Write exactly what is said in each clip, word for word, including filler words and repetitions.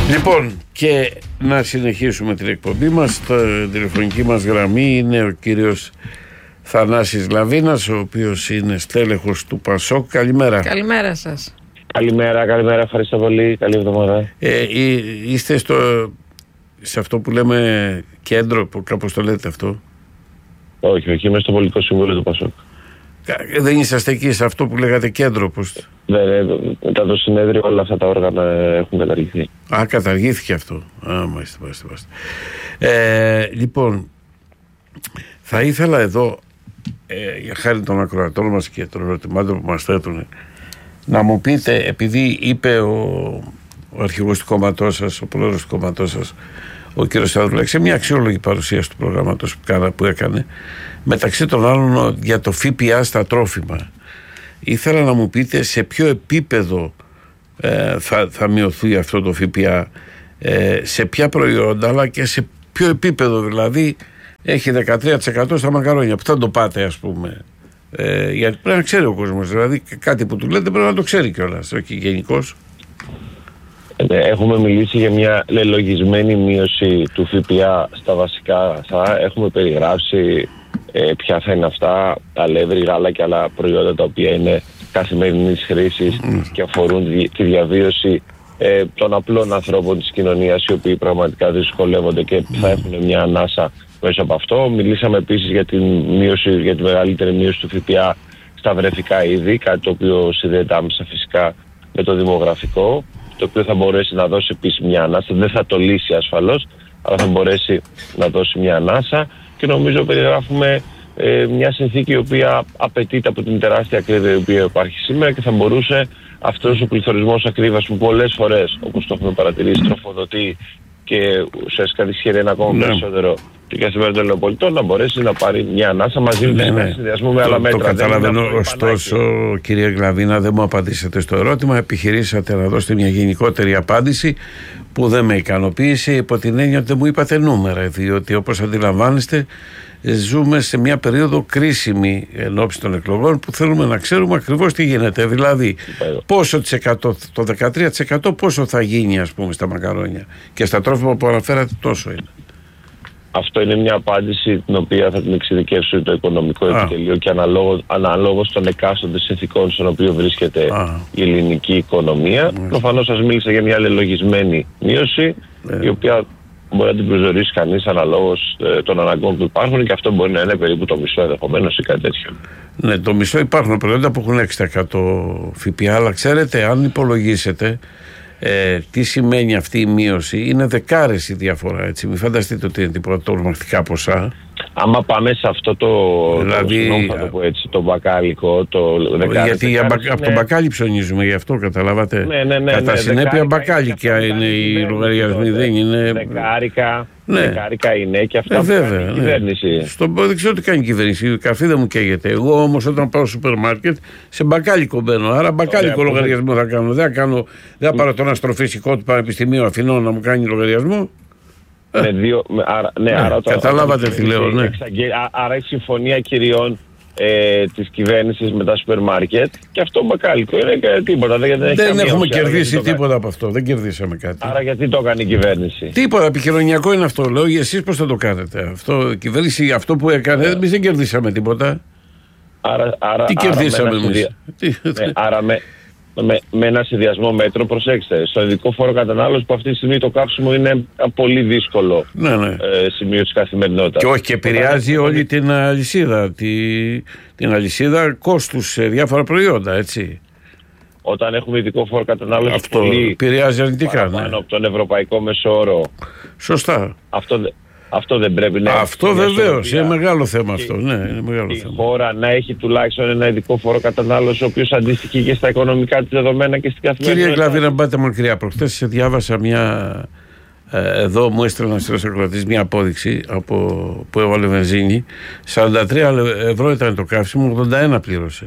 Λοιπόν, και να συνεχίσουμε την εκπομπή μας. Η τηλεφωνική μας γραμμή είναι ο κύριος Θανάσης Λαβίνας, ο οποίος είναι στέλεχος του Πασόκ. Καλημέρα. Καλημέρα σας. Καλημέρα, καλημέρα, ευχαριστώ πολύ. Καλή εβδομάδα. Ε, είστε στο, σε αυτό που λέμε κέντρο, κάπως το λέτε αυτό? Όχι, όχι, είμαι στο Πολιτικό Συμβούλιο του Πασόκ. Δεν είσαστε εκεί σε αυτό που λέγατε κέντρο? Πώς... Δεν, μετά το συνέδριο όλα αυτά τα όργανα έχουν καταργηθεί. Α, καταργήθηκε αυτό. Α, μάλιστα, μάλιστα, μάλιστα. Ε, λοιπόν, θα ήθελα εδώ, ε, για χάρη των ακροατών μας και των ερωτημάτων που μας θέτουν, να μου πείτε, επειδή είπε ο, ο αρχηγός του κόμματός σας, ο πρόεδρος του κόμματός σας, ο κ. Σταυρουλάκης, σε μια αξιόλογη παρουσίαση του προγράμματος που, κάνα, που έκανε, μεταξύ των άλλων για το ΦΠΑ στα τρόφιμα. Ήθελα να μου πείτε σε ποιο επίπεδο ε, θα, θα μειωθεί αυτό το ΦΠΑ, ε, σε ποια προϊόντα, αλλά και σε ποιο επίπεδο, δηλαδή έχει δεκατρία τοις εκατό στα μακαρόνια, που θα το πάτε, ας πούμε. Ε, γιατί πρέπει να ξέρει ο κόσμος, δηλαδή κάτι που του λέτε πρέπει να το ξέρει κιόλας, όχι γενικώς. Έχουμε μιλήσει για μια λελογισμένη μείωση του ΦΠΑ στα βασικά. Θα έχουμε περιγράψει ε, ποια θα είναι αυτά, αλεύρι, γάλα και άλλα προϊόντα τα οποία είναι καθημερινής χρήσης mm. και αφορούν τη, τη διαβίωση ε, των απλών ανθρώπων της κοινωνίας, οι οποίοι πραγματικά δυσκολεύονται και mm. θα έχουν μια ανάσα μέσα από αυτό. Μιλήσαμε επίσης για, την μείωση, για τη μεγαλύτερη μείωση του ΦΠΑ στα βρεφικά είδη, κάτι το οποίο συνδέεται άμεσα φυσικά με το δημογραφικό, το οποίο θα μπορέσει να δώσει επίσης μια ανάσα. Δεν θα το λύσει ασφαλώς, αλλά θα μπορέσει να δώσει μια ανάσα, και νομίζω περιγράφουμε ε, μια συνθήκη η οποία απαιτείται από την τεράστια ακρίβεια η οποία υπάρχει σήμερα, και θα μπορούσε αυτός ο πληθωρισμός ακρίβειας που πολλές φορές, όπως το έχουμε παρατηρήσει, τροφοδοτεί και ουσιαστικά δυσχερεί ένα ακόμα ναι. περισσότερο την καθημερινότητα των Ελληνοπολιτών, να μπορέσει να πάρει μια ανάσα μαζί με ναι, συνδυασμό με άλλα μέτρα. Το καταλαβαίνω, ωστόσο, κύριε Γλαβίνα, δεν μου απαντήσατε στο ερώτημα. Επιχειρήσατε να δώσετε μια γενικότερη απάντηση που δεν με ικανοποίησε, υπό την έννοια ότι δεν μου είπατε νούμερα, διότι όπως αντιλαμβάνεστε ζούμε σε μια περίοδο κρίσιμη ενώπιση των εκλογών, που θέλουμε να ξέρουμε ακριβώς τι γίνεται. Δηλαδή, πόσο της εκατό, το δεκατρία τοις εκατό πόσο θα γίνει, ας πούμε, στα μακαρόνια, και στα τρόφιμα που αναφέρατε τόσο είναι. Αυτό είναι μια απάντηση την οποία θα την εξειδικεύσει το οικονομικό επιτελείο και αναλόγως, αναλόγως των εκάστοτε συνθηκών στον οποίο βρίσκεται Α. η ελληνική οικονομία. Mm. Προφανώς σας μίλησα για μια λελογισμένη μείωση, yeah. η οποία μπορεί να την προσδιορίσει κανείς αναλόγως ε, των αναγκών που υπάρχουν, και αυτό μπορεί να είναι περίπου το μισό ενδεχομένως ή κάτι τέτοιο. Ναι, το μισό υπάρχουν προϊόντα που έχουν έξι τοις εκατό ΦΠΑ, αλλά ξέρετε, αν υπολογίσετε Ε, τι σημαίνει αυτή η μείωση, είναι δεκάρες η διαφορά, έτσι. Μην φανταστείτε ότι είναι τίποτα τρομακτικά ποσά. Άμα πάμε σε αυτό το, δηλαδή, το, συγνώμη, θα το, πω έτσι, το μπακάλικο, το δεκάρες, γιατί δεκάρες, από είναι... το μπακάλι ψωνίζουμε, γι' αυτό καταλάβατε. Ναι, ναι, ναι, Κατά ναι, συνέπεια μπακάλικα είναι, είναι οι λογαριασμοί, δεν είναι. Δεκάρικα, ναι. δεκάρικα είναι, και αυτά ε, που βέβαια, κάνει η ναι. κυβέρνηση. Στον δεν ξέρω τι κάνει η κυβέρνηση. Η καφή δεν μου καίγεται. Εγώ όμως όταν πάω στο σούπερ μάρκετ σε μπακάλικο μπαίνω. Άρα μπακάλικο Ωραία, λογαριασμό θα κάνω. Δεν θα, κάνω, δεν θα πάρω τον αστροφυσικό του Πανεπιστημίου Αθηνών να μου κάνει λογαριασμό. Με δύο, με, άρα, ναι, ναι, άρα, καταλάβατε τι λέω, ναι. Εξαγγε... Άρα η συμφωνία κυριών ε, της κυβέρνησης με τα σούπερ μάρκετ, και αυτό μπακάλικο είναι και τίποτα. Δεν, δεν, δεν έχουμε κερδίσει τίποτα από αυτό. Δεν κερδίσαμε κάτι. Άρα γιατί το έκανε η κυβέρνηση? Τίποτα, επικοινωνιακό είναι αυτό. Λέω, εσείς πώς θα το κάνετε? Αυτό, η κυβέρνηση αυτό που έκανε, εμείς δεν κερδίσαμε τίποτα. Άρα, άρα, τι άρα κερδίσαμε εμείς? Συνδυα... ναι, άρα με... Με, με ένα συνδυασμό μέτρων, προσέξτε, στο ειδικό φόρο κατανάλωση που αυτή τη στιγμή το καύσιμο είναι ένα πολύ δύσκολο ναι, ναι. Ε, σημείο της καθημερινότητας. Και όχι, και επηρεάζει όλη είναι... την αλυσίδα, τη, την αλυσίδα κόστους σε διάφορα προϊόντα, έτσι. Όταν έχουμε ειδικό φόρο κατανάλωση, αυτό πολύ επηρεάζει αρνητικά. Παραπάνω ναι. από τον ευρωπαϊκό μεσόωρο. Σωστά. Αυτό, αυτό δεν πρέπει να αυτό είναι. Αυτό βεβαίως, είναι μεγάλο θέμα αυτό. Ναι, είναι μεγάλο η θέμα. χώρα να έχει τουλάχιστον ένα ειδικό φόρο κατανάλωση, ο οποίος αντιστοιχεί και στα οικονομικά της δεδομένα και στην καθημερινότητα. Κύριε Γλαβίνα, να πάτε μακριά. Προχθές διάβασα μια. Ε, εδώ μου έστειλε ένα στρος ακροατής μια απόδειξη από, που έβαλε βενζίνη. σαράντα τρία ευρώ ήταν το καύσιμο, ογδόντα ένα πλήρωσε.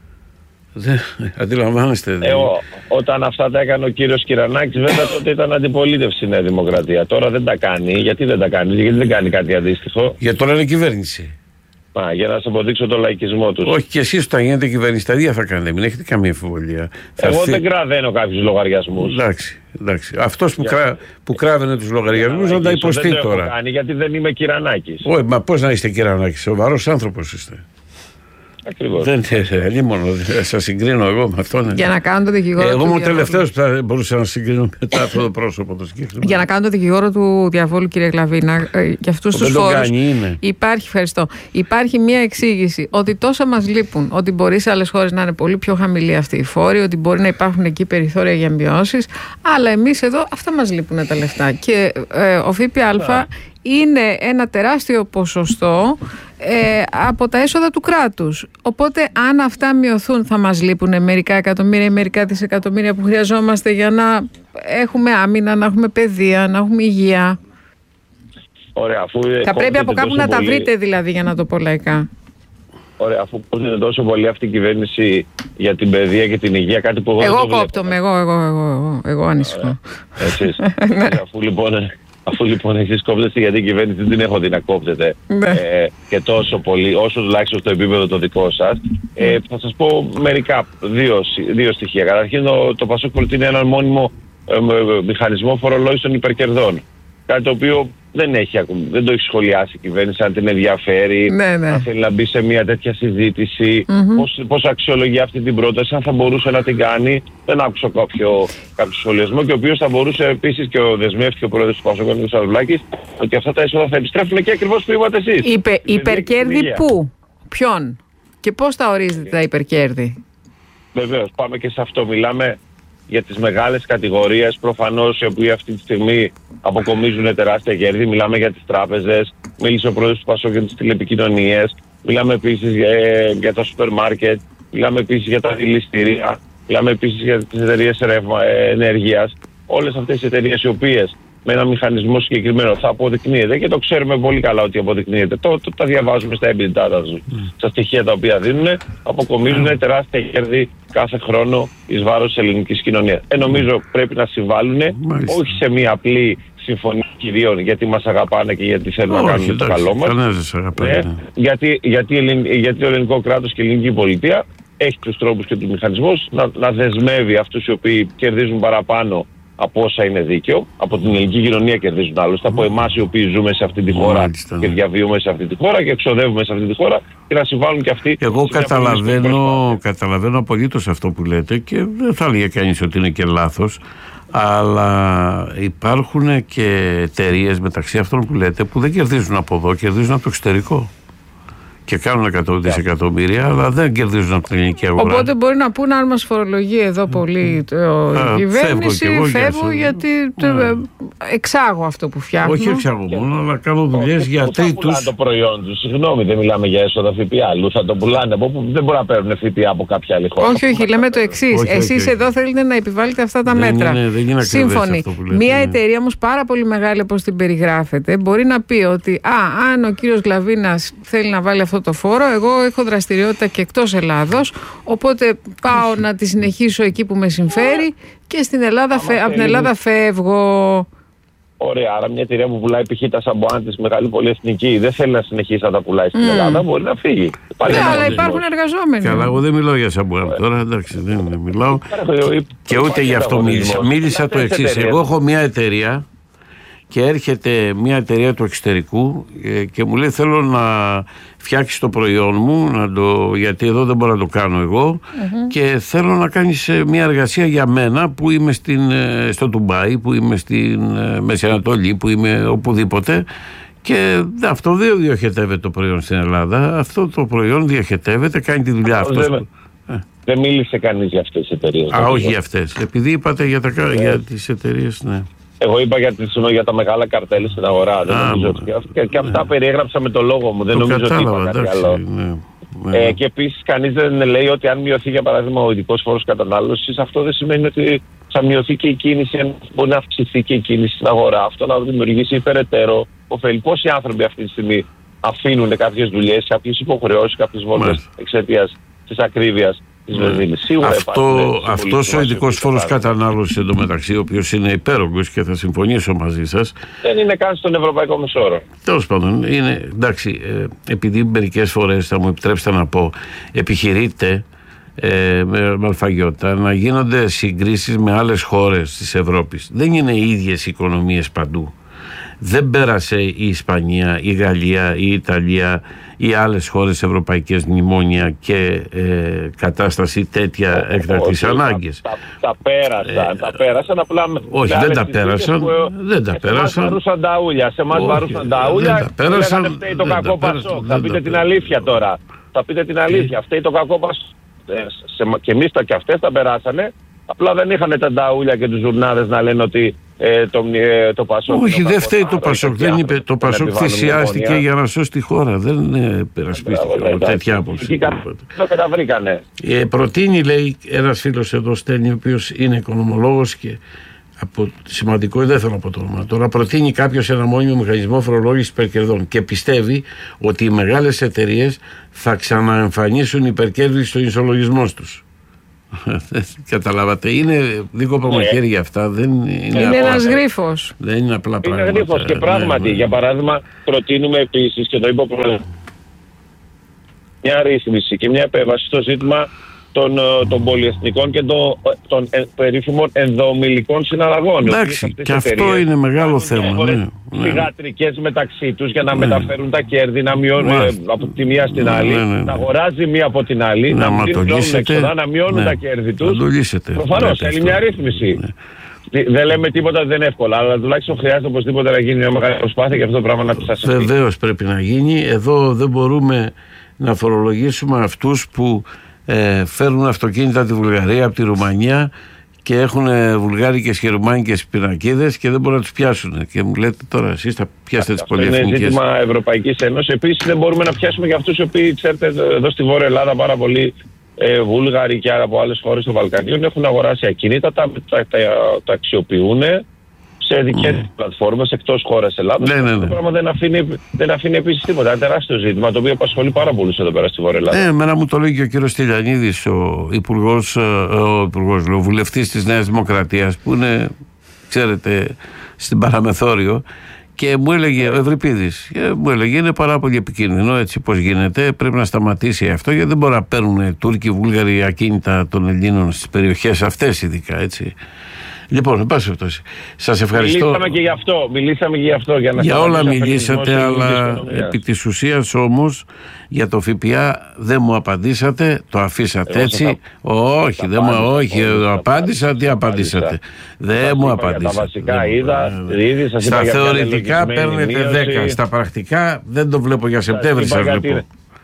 Δεν, αντιλαμβάνεστε. Ε, ο, όταν αυτά τα έκανε ο κύριος Κυρανάκης, βέβαια τότε ήταν αντιπολίτευση η Νέα Δημοκρατία. Τώρα δεν τα κάνει. Γιατί δεν τα κάνει? Γιατί δεν κάνει κάτι αντίστοιχο? Γιατί τώρα είναι κυβέρνηση. Μα, για να σας αποδείξω τον λαϊκισμό τους. Όχι, και εσείς όταν γίνετε κυβέρνηση τα ίδια θα κάνετε, μην έχετε καμία αμφιβολία. Εγώ θα... δεν κραδένω κάποιους λογαριασμούς. Εντάξει, εντάξει. Αυτός που, για... κρά... που κράβαινε τους λογαριασμούς θα τα υποστεί δεν τώρα. Δεν το έχω κάνει γιατί δεν είμαι Κυρανάκης. Όχι, μα πώς να είστε Κυρανάκης, σοβαρός άνθρωπος είστε. Ακριβώς. Δεν είναι μόνο, σας συγκρίνω εγώ με αυτόν. Για να κάνω το δικηγόρο. Εγώ ήμουν ο τελευταίος που θα μπορούσα να συγκρίνω μετά αυτό το πρόσωπο το συγκεκριμένο. Για να κάνω το δικηγόρο του διαβόλου, κύριε Γλαβίνα, για αυτούς τους φόρους. Υπάρχει, ευχαριστώ. Υπάρχει μια εξήγηση ότι τόσα μας λείπουν, ότι μπορεί σε άλλες χώρες να είναι πολύ πιο χαμηλή αυτή η φόρη, ότι μπορεί να υπάρχουν εκεί περιθώρια για μειώσεις, αλλά εμείς εδώ αυτά μας λείπουν τα λεφτά. Και ε, ο ΦΠΑ είναι ένα τεράστιο ποσοστό ε, από τα έσοδα του κράτους. Οπότε αν αυτά μειωθούν θα μας λείπουν μερικά εκατομμύρια ή μερικά δισεκατομμύρια που χρειαζόμαστε για να έχουμε άμυνα, να έχουμε παιδεία, να έχουμε υγεία. Ωραία, αφού θα πρέπει από κάπου να πολύ... τα βρείτε δηλαδή, για να το πω λαϊκά. Ωραία, αφού είναι τόσο πολύ αυτή η κυβέρνηση για την παιδεία και την υγεία, κάτι που εγώ, εγώ δεν το κόπτομαι, εγώ, εγώ, εγώ, εγώ, εγώ ανησυχώ. Εσείς. αφού λοιπόν... Αφού λοιπόν εσείς κόπτεστε, γιατί η κυβέρνηση δεν την έχω δει να κόπτεται ε, και τόσο πολύ, όσο τουλάχιστον στο επίπεδο το δικό σας, ε, θα σας πω μερικά, δύο, δύο στοιχεία. Καταρχήν το, το Πασόκ προτείνει έναν μόνιμο ε, μηχανισμό φορολόγησης των υπερκερδών. Κάτι το οποίο δεν, έχει, δεν το έχει σχολιάσει η κυβέρνηση, αν την ενδιαφέρει, ναι, ναι. αν θέλει να μπει σε μια τέτοια συζήτηση, mm-hmm. πώς, πώς αξιολογεί αυτή την πρόταση, αν θα μπορούσε να την κάνει. Δεν άκουσα κάποιο, κάποιο σχολιασμό, και ο οποίος θα μπορούσε επίσης, και ο δεσμεύτηκε ο πρόεδρος του Πασόκ, ο Σαρδουλάκης, ότι αυτά τα έσοδα θα επιστρέφουν και ακριβώς που είπατε εσείς. Είπε, υπερκέρδη πού, ποιον και πώς τα ορίζετε τα υπερκέρδη? Βεβαίως, πάμε και σε αυτό. Μιλάμε για τις μεγάλες κατηγορίες, προφανώς, οι οποίοι αυτή τη στιγμή αποκομίζουν τεράστια κέρδη. Μιλάμε για τις τράπεζες, μίλησε ο πρόεδρος του Πασόκ για τις τηλεπικοινωνίες, μιλάμε επίσης για, για τα σούπερ μάρκετ, μιλάμε επίσης για τα δηληστήρια, μιλάμε επίσης για τις εταιρείες ενέργειας. Όλες αυτές οι εταιρείες οι οποίες με ένα μηχανισμό συγκεκριμένο θα αποδεικνύεται, και το ξέρουμε πολύ καλά ότι αποδεικνύεται, το, το τα διαβάζουμε στα EBITDA, mm. στα στοιχεία τα οποία δίνουν, αποκομίζουν mm. τεράστια κέρδη κάθε χρόνο εις βάρος της ελληνικής κοινωνίας. Ε, νομίζω πρέπει να συμβάλλουν, mm. όχι σε μια απλή συμφωνία κυρίων γιατί μας αγαπάνε και γιατί θέλουν oh, να κάνουν το καλό μας. Ε, γιατί, γιατί, γιατί το ελληνικό κράτος και η ελληνική πολιτεία έχει τους τρόπους και τους μηχανισμούς να, να δεσμεύει αυτούς οι οποίοι κερδίζουν παραπάνω από όσα είναι δίκαιο. Από την ελληνική κοινωνία κερδίζουν άλλωστε, mm. από εμάς οι οποίοι ζούμε σε αυτή τη χώρα mm. και διαβιούμε σε αυτή τη χώρα και εξοδεύουμε σε αυτή τη χώρα, και να συμβάλλουν και αυτοί. Εγώ καταλαβαίνω, καταλαβαίνω απολύτως αυτό που λέτε, και δεν θα έλεγε κανείς ότι είναι και λάθος, αλλά υπάρχουν και εταιρείες μεταξύ αυτών που λέτε που δεν κερδίζουν από εδώ, κερδίζουν από το εξωτερικό. Και κάνουν εκατό δισεκατομμύρια, αλλά δεν κερδίζουν από την ελληνική αγορά. Οπότε μπορεί να πούνε, αν μας φορολογεί εδώ πολύ το, η κυβέρνηση, φεύγω γιατί το, εξάγω αυτό που φτιάχνω. Όχι εξάγω μόνο, αλλά κάνω δουλειές για τρίτους. Θα πουλάνε το προϊόν τους. Συγγνώμη, δεν μιλάμε για έσοδα ΦΠΑ. Αλλού θα το πουλάνε από όπου δεν μπορεί να παίρνουν ΦΠΑ από κάποια άλλη χώρα. Όχι, όχι, λέμε το εξής. Εσείς εδώ θέλετε να επιβάλλετε αυτά τα μέτρα. Σύμφωνοι. Μία εταιρεία όμως πάρα πολύ μεγάλη, όπως την περιγράφετε, μπορεί να πει ότι α, αν ο κύριος Γλαβίνας θέλει να βάλει αυτό το φόρο, εγώ έχω δραστηριότητα και εκτός Ελλάδος, οπότε πάω να τη συνεχίσω εκεί που με συμφέρει και στην Ελλάδα, φε... από την Ελλάδα φεύγω. Ωραία, άρα μια εταιρεία που πουλάει π.χ. τα σαμπουάν της μεγάλη πολυεθνική δεν θέλει να συνεχίσει να τα πουλάει στην mm. Ελλάδα, μπορεί να φύγει. Ναι, αλλά υπάρχουν εργαζόμενοι. Καλά, εγώ δεν μιλάω για σαμπουάν τώρα, εντάξει, δεν μιλάω και ούτε γι' αυτό μίλησα. Μίλησα το εξής, εγώ έχω μια εταιρεία και έρχεται μια εταιρεία του εξωτερικού και μου λέει θέλω να φτιάξεις το προϊόν μου, να το, γιατί εδώ δεν μπορώ να το κάνω εγώ mm-hmm. και θέλω να κάνεις μια εργασία για μένα που είμαι στην, στο Ντουμπάι, που είμαι στην Μέση Ανατολή, που είμαι οπουδήποτε, και αυτό δεν διοχετεύεται το προϊόν στην Ελλάδα, αυτό το προϊόν διοχετεύεται, κάνει τη δουλειά αυτός. Δεν, ε. δεν μίλησε κανείς για αυτές τις εταιρείες. Α, όχι για αυτές, επειδή είπατε για, τα, yeah. για τις εταιρείες, ναι. Εγώ είπα για, τις, για τα μεγάλα καρτέλ στην αγορά. Δεν Α, νομίζω ότι, και, και αυτά ναι. περιέγραψα με το λόγο μου. Δεν το νομίζω κατάλαβα, ότι είπα κάτι άλλο. Ναι, ναι. Ε, και επίσης κανείς δεν λέει ότι αν μειωθεί για παράδειγμα ο ειδικός φόρος κατανάλωσης, αυτό δεν σημαίνει ότι θα μειωθεί και η κίνηση, μπορεί να αυξηθεί και η κίνηση στην αγορά. Αυτό να δημιουργήσει υπεραιτέρω ωφέλη. Πόσοι άνθρωποι αυτή τη στιγμή αφήνουν κάποιες δουλειές, κάποιες υποχρεώσεις, κάποιες βόλτες εξαιτίας της ακρίβειας της βενζίνης. Σίγουρα αυτό, αυτός ο ειδικός φόρος κατανάλωσης εντωμεταξύ, ο οποίος είναι υπέρογκος και θα συμφωνήσω μαζί σας, δεν είναι καν στον ευρωπαϊκό μεσόωρο. Τέλος πάντων, είναι εντάξει, ε, επειδή μερικές φορές, θα μου επιτρέψετε να πω, επιχειρείται ε, με, με αλφαγιώτα να γίνονται συγκρίσεις με άλλες χώρες της Ευρώπης. Δεν είναι οι ίδιες οι οικονομίες παντού. Δεν πέρασε η Ισπανία, η Γαλλία, η Ιταλία ή άλλες χώρες ευρωπαϊκές μνημόνια και ε, κατάσταση τέτοια έκτακτης ανάγκης. Τα, τα πέρασαν, ε, τα πέρασαν απλά. Όχι, δεν τα πέρασαν. Που, δεν τα πέρασαν. Σε εμάς βαρούσαν τα ούλια. Σε εμάς βαρούσαν τα ούλια. Δεν τα πέρασαν. Φταίει το κακό Πασόκ. Θα πείτε την αλήθεια τώρα. Θα πείτε την αλήθεια. Φταίει το κακό Πασόκ. Και εμείς τα και αυτές τα περάσανε. Απλά δεν είχαν τα νταούλια και τους ζουρνάδες να λένε ότι ε, το, ε, το Πασόκ... Όχι, δεν φταίει το Πασόκ. Δεν είπε, το Πασόκ θυσιάστηκε για να σώσει τη χώρα. Δεν ε, περασπίστηκε ε, τέτοια άποψη. Το καταβρήκανε. Ε, προτείνει, λέει, ένας φίλος εδώ στέλνει, ο οποίος είναι οικονομολόγος και από, σημαντικό, δεν θέλω να πω το όνομα. Τώρα προτείνει κάποιος ένα μόνιμο μηχανισμό φορολόγησης υπερκερδών και πιστεύει ότι οι μεγάλες εταιρείες θα ξαναεμφανίσουν υπερκέρδη στο ισολογισμό τους. Καταλάβατε, είναι δίκοπα μαχαίρι για αυτά. Δεν είναι είναι ένας γρίφος. Δεν είναι απλά πράγματα. Είναι γρίφος και πράγματι, ναι, ναι. Για παράδειγμα, προτείνουμε επίσης και το είπα πριν, μια ρύθμιση και μια επέμβαση στο ζήτημα των, των πολυεθνικών και των, των ε, περίφημων ενδοομιλικών συναλλαγών. Εντάξει, και αυτό είναι μεγάλο θέμα. Ναι, θυγατρικές μεταξύ τους για να ναι. μεταφέρουν τα κέρδη, να μειώνουν ναι. από τη μία στην άλλη, ναι, ναι, ναι. να αγοράζει μία από την άλλη, ναι, να μην έξοδα, να μειώνουν ναι. τα κέρδη τους. Προφανώς, θέλει μια ρύθμιση. Ναι. Δεν λέμε τίποτα, δεν είναι εύκολα, αλλά τουλάχιστον χρειάζεται οπωσδήποτε να γίνει μια μεγάλη προσπάθεια για αυτό το πράγμα να σας πει. Βεβαίως πρέπει να γίνει. Εδώ δεν μπορούμε να φορολογήσουμε αυτούς που Ε, φέρνουν αυτοκίνητα από τη Βουλγαρία, από τη Ρουμανία και έχουν βουλγάρικες και ρουμάνικες πινακίδες και δεν μπορούν να τους πιάσουν. Και μου λέτε τώρα, εσείς θα πιάσετε τις πολυεθνικές. Είναι ζήτημα Ευρωπαϊκής Ένωσης. Επίσης, δεν μπορούμε να πιάσουμε για αυτούς οι οποίοι, ξέρετε, εδώ στη Βόρεια Ελλάδα πάρα πολλοί ε, Βούλγαροι και από άλλες χώρες των Βαλκανίων έχουν αγοράσει ακίνητα, τα, τα, τα, τα αξιοποιούν σε δικές mm. πλατφόρμες εκτός χώρας Ελλάδας. Ναι, ναι, ναι. Το πράγμα δεν αφήνει, δεν αφήνει επίσης τίποτα. Είναι τεράστιο ζήτημα το οποίο απασχολεί πάρα πολλούς εδώ πέρα στη Βόρεια Ελλάδα. Ναι, εμένα μου το λέει και ο κύριος Στυλιανίδης, ο υπουργός, ο, υπουργός, ο βουλευτής της Νέας Δημοκρατίας, που είναι, ξέρετε, στην Παραμεθόριο. Και μου έλεγε, ο Ευρυπίδης, μου έλεγε, είναι πάρα πολύ επικίνδυνο έτσι πως γίνεται. Πρέπει να σταματήσει αυτό, γιατί δεν μπορεί να παίρνουν Τούρκοι, Βούλγαροι ακίνητα των Ελλήνων στις περιοχές αυτές, ειδικά έτσι. Λοιπόν, εν πάση περιπτώσει, σας ευχαριστώ. Μιλήσαμε και γι' αυτό. Μιλήσαμε και γι' αυτό για να για όλα μιλήσατε, αλλά επί της ουσίας όμως για το ΦΠΑ δεν μου απαντήσατε. Το αφήσατε έτσι. Θα... Όχι, δεν μου όχι, απάντησα. Τι απαντήσατε. Δεν μου απαντήσατε. Τα βασικά είδα. Στα θεωρητικά παίρνετε δέκα. Στα πρακτικά δεν το βλέπω για Σεπτέμβρη, σας βλέπω.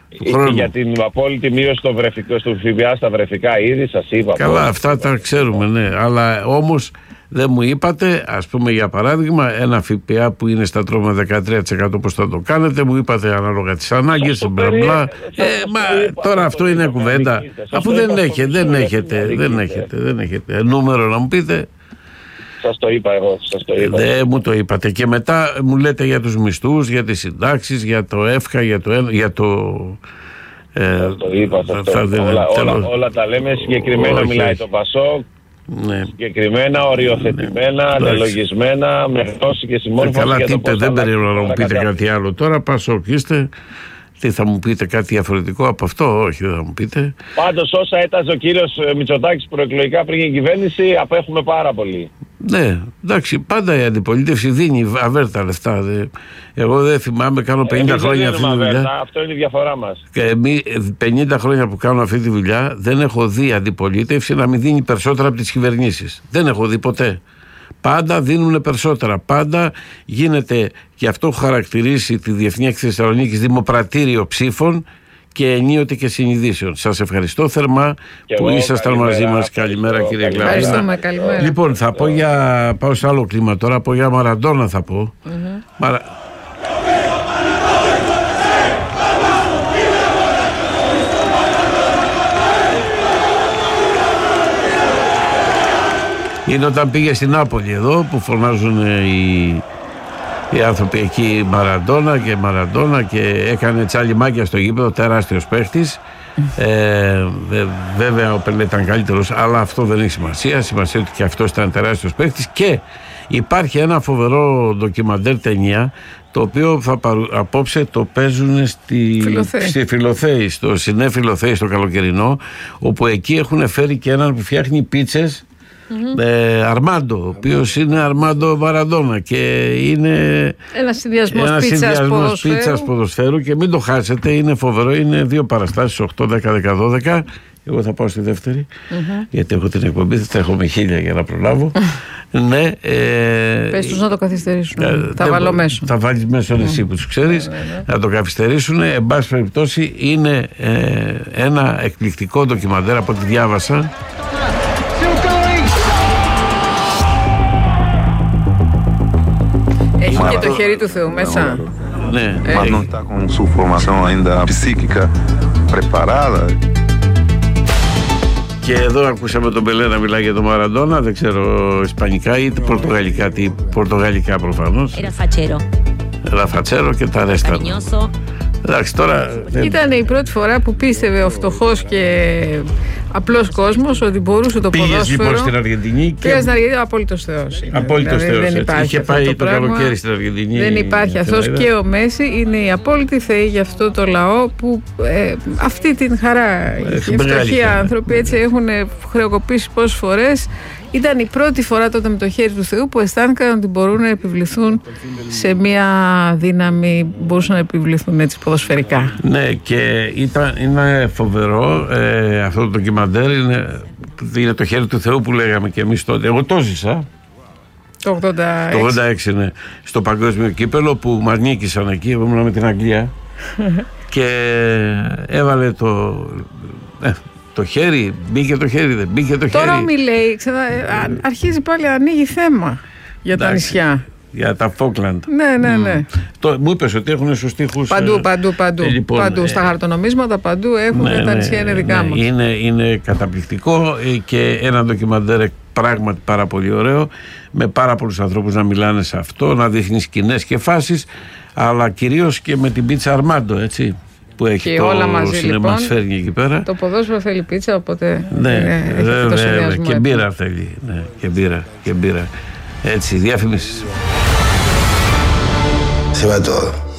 Για την απόλυτη μείωση στο, βρεφικό, στο ΦΠΑ στα βρεφικά είδη, σας είπα. Καλά, πώς. Αυτά τα ξέρουμε, ναι. Αλλά όμως δεν μου είπατε, ας πούμε για παράδειγμα, ένα ΦΠΑ που είναι στα τρόφιμα δεκατρία τοις εκατό πώς θα το κάνετε, μου είπατε ανάλογα τις ανάγκες, μπλα μπλα. Ε, μα τώρα αυτό είναι κουβέντα. Αφού δεν έχετε, δεν έχετε, δεν έχετε, δεν έχετε νούμερο να μου πείτε. Σας το είπα εγώ, σας το είπα. Δεν μου το είπατε. Και μετά μου λέτε για τους μισθούς, για τις συντάξεις, για το ΕΦΚΑ, για το... Για το ε, σας το είπα, σας το είπα. Όλα, όλα, όλα τα λέμε, συγκεκριμένα όχι, μιλάει το Πασόκ, ναι. Συγκεκριμένα, οριοθετημένα, ναι. Λελογισμένα, με γνώση και συμμόρφωση. Καλά, τι είπε, δεν περίμενα να μου πείτε κάτι άλλο. Τώρα Πασόκ είστε. Τι θα μου πείτε κάτι διαφορετικό από αυτό? Όχι, δεν θα μου πείτε. Πάντως όσα έταζε ο κύριος Μητσοτάκης προεκλογικά πριν η κυβέρνηση, απέχουμε πάρα πολύ. Ναι, εντάξει, πάντα η αντιπολίτευση δίνει αβέρτα λεφτά. Δε. Εγώ δεν θυμάμαι, κάνω πενήντα χρόνια αυτή τη δουλειά. Αβέρτα, αυτό είναι η διαφορά μας. Και εμείς, πενήντα χρόνια που κάνω αυτή τη δουλειά, δεν έχω δει αντιπολίτευση να μην δίνει περισσότερα από τις κυβερνήσεις. Δεν έχω δει ποτέ. Πάντα δίνουν περισσότερα. Πάντα γίνεται, και αυτό έχω χαρακτηρίσει τη Διεθνή Έκθεση Θεσσαλονίκης, δημοπρατήριο ψήφων και ενίοτε και συνειδήσεων. Σας ευχαριστώ θερμά και που εγώ, ήσασταν μαζί μας. Καλημέρα κύριε Γκλαβίνα. Λοιπόν, θα πω για, πάω σε άλλο κλίμα τώρα, πω για Μαραντόνα θα πω. Mm-hmm. Μαρα... Είναι όταν πήγε στην Νάπολη εδώ που φωνάζουν οι, οι άνθρωποι εκεί Μαραντόνα και Μαραντόνα και έκανε τσάλιμάκια στο γήπεδο, τεράστιος παίχτης. Ε, βε, βέβαια ο Πελέ ήταν καλύτερος, αλλά αυτό δεν έχει σημασία. Σημασία ότι και αυτός ήταν τεράστιος παίχτης. Και υπάρχει ένα φοβερό ντοκιμαντέρ ταινία, το οποίο θα παρου... απόψε το παίζουν στη Φιλοθέη, στη Φιλοθέη στο Σινέ Φιλοθέη, στο καλοκαιρινό, όπου εκεί έχουν φέρει και έναν που φτιάχνει πίτσες, mm-hmm. ε, Αρμάντο, ο οποίος είναι Αρμάντο Μαραντόνα και είναι ένα συνδυασμός πίτσας ποδοσφαίρου. πίτσας ποδοσφαίρου και μην το χάσετε, είναι φοβερό. Είναι δύο παραστάσεις, οκτώ, δέκα, δέκα, δώδεκα. Εγώ θα πάω στη δεύτερη, mm-hmm. γιατί έχω την εκπομπή, θα έχω με χίλια για να προλάβω. Ναι, ε, πες τους να το καθυστερήσουν. Ε, θα βάλω μέσω. Θα βάλεις μέσω mm. εσύ που τους ξέρεις, mm. να το καθυστερήσουν. Εν πάση περιπτώσει, είναι ε, ένα εκπληκτικό ντοκιμαντέρ από ό,τι διάβασα. Έχει και το χέρι του Θεού μέσα. Ναι. Mas não está com sua formação ainda psíquica preparada. Και εδώ ακούσαμε τον Πελέ να μιλάει για τον Μαραντόνα, δεν ξέρω ισπανικά ή πορτογαλικά, τι, πορτογαλικά προφανώς. Era fachero. Era fachero και τα ρέστα. Εντάξει, τώρα... Ήταν η πρώτη φορά που πίστευε ο φτωχός και απλός κόσμος ότι μπορούσε το πήγες, ποδόσφαιρο. Πήγες λοιπόν στην Αργεντινή. Και... Πήγες στην Αργεντινή, απόλυτος θεός. Απόλυτος δηλαδή, θεός. Δεν υπάρχει είχε πάει το, το καλοκαίρι στην Αργεντινή. Δεν υπάρχει. Αυτός και ο Μέση είναι οι απόλυτοι θεοί για αυτό το λαό που ε, αυτή την χαρά. Οι φτωχοί άνθρωποι έτσι έχουν χρεοκοπήσει πόσες φορές. Ήταν η πρώτη φορά τότε με το χέρι του Θεού που αισθάνθηκαν ότι μπορούν να επιβληθούν σε μια δύναμη, μπορούσαν να επιβληθούν έτσι ποδοσφαιρικά. Ναι, και ήταν, είναι φοβερό ε, αυτό το ντοκιμαντέρ, είναι, είναι το χέρι του Θεού που λέγαμε και εμείς τότε. Εγώ το ζήσα. Το ογδόντα έξι. Το ογδόντα έξι, ναι. Στο παγκόσμιο κύπελο που μας νίκησαν εκεί, ήμουν με την Αγγλία και έβαλε το... Ε, το χέρι, μπήκε το χέρι, δεν μπήκε το χέρι. Τώρα ο Μιλέη αρχίζει πάλι να ανοίγει θέμα για τα νησιά. Για τα Φόκλαντ. Ναι, ναι, ναι. Mm. Το, μου είπες ότι έχουν σωστήχους. Παντού, παντού, παντού. Ε, λοιπόν, παντού. Ε, στα χαρτονομίσματα παντού έχουν, ναι, τα νησιά είναι δικά ναι, μας. Είναι, είναι καταπληκτικό και ένα ντοκιμαντέρ πράγματι πάρα πολύ ωραίο, με πάρα πολλούς ανθρώπους να μιλάνε σε αυτό, να δείχνει σκηνές και φάσεις, αλλά κυρίως και με την πίτσα Αρμάντο, έτσι. Που έχει και το όλα μαζί λοιπόν, φέρνει εκεί πέρα. Το ποδόσφαιρο θέλει πίτσα, οπότε ναι, είναι, δε, έχει το συνδυασμό. Και μπύρα θέλει, ναι, και μπύρα, και μπύρα. Έτσι, διαφημίσεις. Se va todo.